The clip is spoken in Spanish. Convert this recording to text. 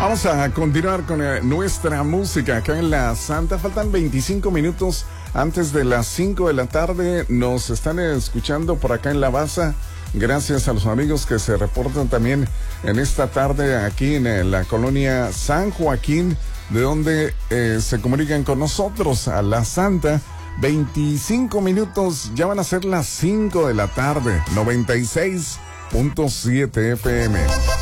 Vamos a continuar con nuestra música acá en La Santa. Faltan 25 minutos antes de las 5 de la tarde. Nos están escuchando por acá en La Baza. Gracias a los amigos que se reportan también en esta tarde aquí en la colonia San Joaquín, de donde se comunican con nosotros a La Santa. 25 minutos, ya van a ser las 5 de la tarde. 96.7 FM.